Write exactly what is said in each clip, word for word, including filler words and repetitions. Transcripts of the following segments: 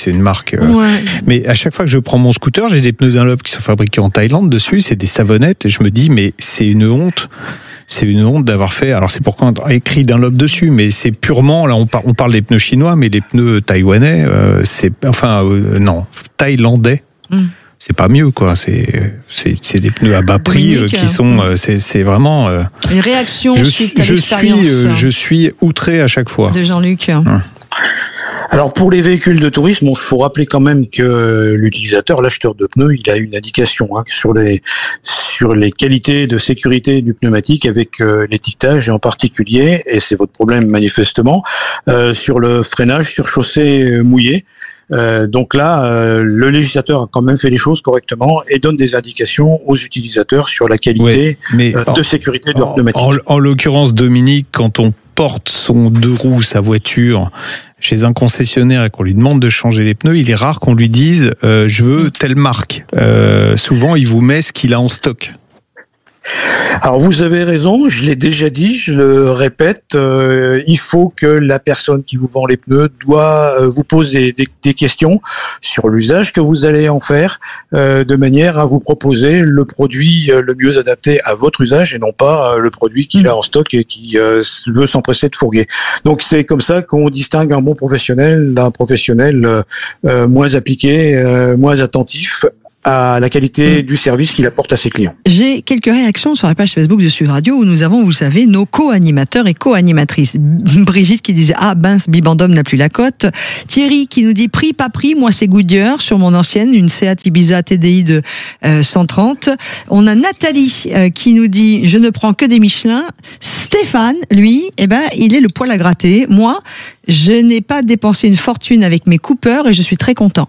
c'est une marque. Euh, ouais. Mais à chaque fois que je prends mon scooter, j'ai des pneus Dunlop qui sont fabriqués en Thaïlande dessus, c'est des savonnettes, et je me dis, mais c'est une honte. C'est une honte d'avoir fait. Alors c'est pourquoi on a écrit Dunlop dessus, mais c'est purement. Là, on, par, on parle des pneus chinois, mais les pneus taïwanais, euh, c'est enfin euh, non thaïlandais. Mm. C'est pas mieux, quoi. C'est c'est, c'est des pneus à bas prix euh, qui sont. Euh, c'est, c'est vraiment. Euh, une réaction je, suite à je l'expérience. Suis, euh, je suis outré à chaque fois. De Jean-Luc. Hum. Alors pour les véhicules de tourisme, il faut rappeler quand même que l'utilisateur, l'acheteur de pneus, il a une indication hein, sur les sur les qualités de sécurité du pneumatique avec euh, l'étiquetage et en particulier, et c'est votre problème manifestement, euh, sur le freinage sur chaussée mouillée. Euh, donc là, euh, le législateur a quand même fait les choses correctement et donne des indications aux utilisateurs sur la qualité ouais, mais euh, en, de sécurité de leur en, pneumatique. En, en l'occurrence, Dominique, quand on porte son deux roues, sa voiture, chez un concessionnaire et qu'on lui demande de changer les pneus, il est rare qu'on lui dise euh, « je veux telle marque euh, ». Souvent, il vous met ce qu'il a en stock. Alors vous avez raison, je l'ai déjà dit, je le répète, euh, il faut que la personne qui vous vend les pneus doit euh, vous poser des, des questions sur l'usage que vous allez en faire, euh, de manière à vous proposer le produit euh, le mieux adapté à votre usage et non pas euh, le produit qu'il a en stock et qui euh, veut s'empresser de fourguer. Donc c'est comme ça qu'on distingue un bon professionnel d'un professionnel euh, euh, moins appliqué, euh, moins attentif à la qualité du service qu'il apporte à ses clients. J'ai quelques réactions sur la page Facebook de Sud Radio où nous avons, vous savez, nos co-animateurs et co-animatrices. Brigitte qui disait « Ah, mince, Bibendum n'a plus la cote ». Thierry qui nous dit « Prix, pas prix, moi c'est Goodyear sur mon ancienne, une Seat Ibiza T D I de euh, cent trente ». On a Nathalie euh, qui nous dit « Je ne prends que des Michelin ». Stéphane, lui, eh ben, il est le poil à gratter. Moi, je n'ai pas dépensé une fortune avec mes Cooper et je suis très content.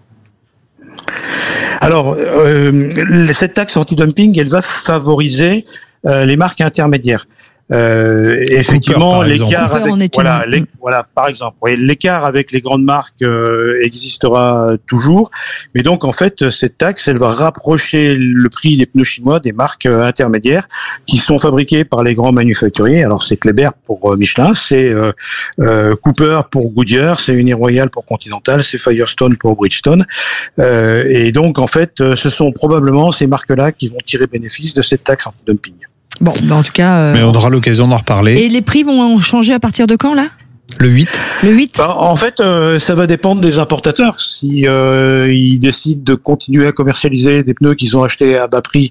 Alors, euh, cette taxe anti-dumping, elle va favoriser euh, les marques intermédiaires. Euh, effectivement, Cooper, l'écart Cooper, avec, voilà, les, voilà, par exemple, oui, l'écart avec les grandes marques euh, existera toujours, mais donc en fait, cette taxe, elle va rapprocher le prix des pneus chinois des marques euh, intermédiaires qui sont fabriquées par les grands manufacturiers. Alors c'est Kleber pour euh, Michelin, c'est euh, euh, Cooper pour Goodyear, c'est Uniroyal pour Continental, c'est Firestone pour Bridgestone, euh, et donc en fait, ce sont probablement ces marques-là qui vont tirer bénéfice de cette taxe anti-dumping. Bon, ben en tout cas... Euh... Mais on aura l'occasion d'en reparler. Et les prix vont changer à partir de quand, là ? Le huit. Le huit. Ben, en fait, euh, ça va dépendre des importateurs. Si euh, ils décident de continuer à commercialiser des pneus qu'ils ont achetés à bas prix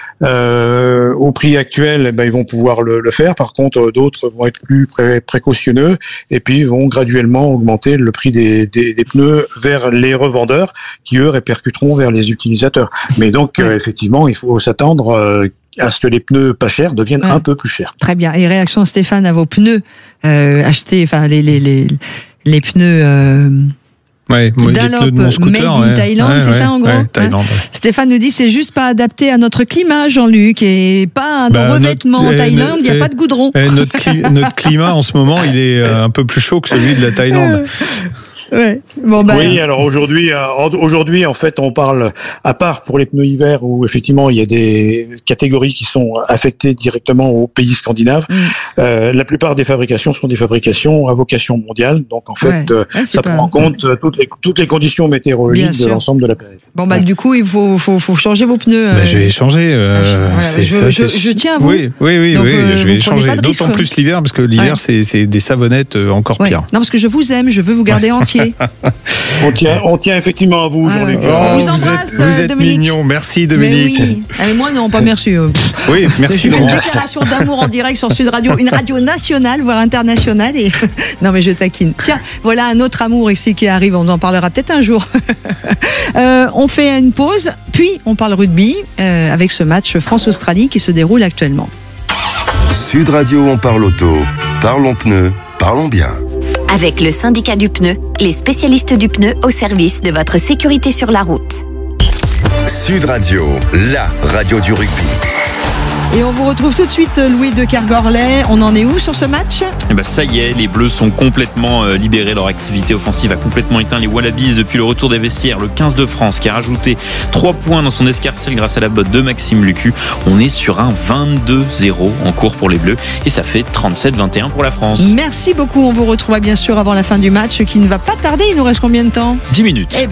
euh, au prix actuel, eh ben, ils vont pouvoir le, le faire. Par contre, d'autres vont être plus pré- précautionneux et puis vont graduellement augmenter le prix des, des, des pneus vers les revendeurs qui, eux, répercuteront vers les utilisateurs. Mais donc, euh, effectivement, il faut s'attendre euh, à ce que les pneus pas chers deviennent ouais. un peu plus chers. Très bien. Et réaction, Stéphane, à vos pneus euh, achetés, enfin les les les les pneus. Euh... Ouais, Dunlop, made in ouais. Thaïlande, ouais, c'est ouais, ça en gros ouais, Thaïlande, hein ouais. Stéphane nous dit c'est juste pas adapté à notre climat, Jean-Luc, et pas à nos bah, revêtements en Thaïlande, il n'y a eh, pas de goudron. Eh, notre, cli- notre climat en ce moment, il est un peu plus chaud que celui de la Thaïlande. Ouais. Bon, bah, oui, alors aujourd'hui, aujourd'hui, en fait, on parle, à part pour les pneus hiver, où effectivement il y a des catégories qui sont affectées directement aux pays scandinaves. Mm. Euh, la plupart des fabrications sont des fabrications à vocation mondiale, donc en fait, ouais. euh, ouais, ça pas... prend en compte toutes les toutes les conditions météorologiques de l'ensemble de la période. Bon bah ouais. du coup, il faut faut faut changer vos pneus. Euh... Bah, je vais les changer. Euh, voilà, c'est, je, ça, je, c'est... je tiens à vous. Oui, oui, oui, donc, oui euh, je vais les changer. D'autant risque. Plus l'hiver, parce que l'hiver, ouais. c'est, c'est des savonnettes encore ouais. pires. Non, parce que je vous aime, je veux vous garder ouais. entier. On tient, on tient effectivement à vous, ah, Jean-Luc. Oh, on vous embrasse, vous êtes, vous êtes Dominique. mignon, merci Dominique. Mais oui. Allez, moi non, pas merci. Oui, merci. C'est une déclaration d'amour en direct sur Sud Radio, une radio nationale, voire internationale. Et... Non mais je taquine. Tiens, voilà un autre amour ici qui arrive, on en parlera peut-être un jour. euh, on fait une pause, puis on parle rugby euh, avec ce match France-Australie qui se déroule actuellement. Sud Radio, on parle auto, parlons pneus, parlons bien. Avec le syndicat du pneu, les spécialistes du pneu au service de votre sécurité sur la route. Sud Radio, la radio du rugby. Et on vous retrouve tout de suite, Louis de Kergorlet. On en est où sur ce match ? Eh ben ça y est, les Bleus sont complètement euh, libérés. Leur activité offensive a complètement éteint les Wallabies depuis le retour des vestiaires. Le quinze de France qui a rajouté trois points dans son escarcelle grâce à la botte de Maxime Lucu. On est sur un vingt-deux zéro en cours pour les Bleus et ça fait trente-sept vingt et un pour la France. Merci beaucoup. On vous retrouvera bien sûr avant la fin du match qui ne va pas tarder. Il nous reste combien de temps ? dix minutes. Eh